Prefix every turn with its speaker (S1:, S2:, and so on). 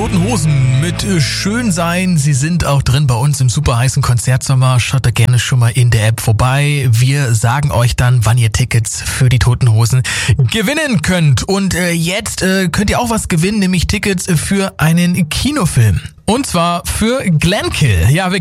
S1: Toten Hosen mit Schön sein. Sie sind auch drin bei uns im super heißen Konzertsommer. Schaut da gerne schon mal in der App vorbei. Wir sagen euch dann, wann ihr Tickets für die Toten Hosen gewinnen könnt. Und jetzt könnt ihr auch was gewinnen, nämlich Tickets für einen Kinofilm. Und zwar für Glenkill. Ja, wir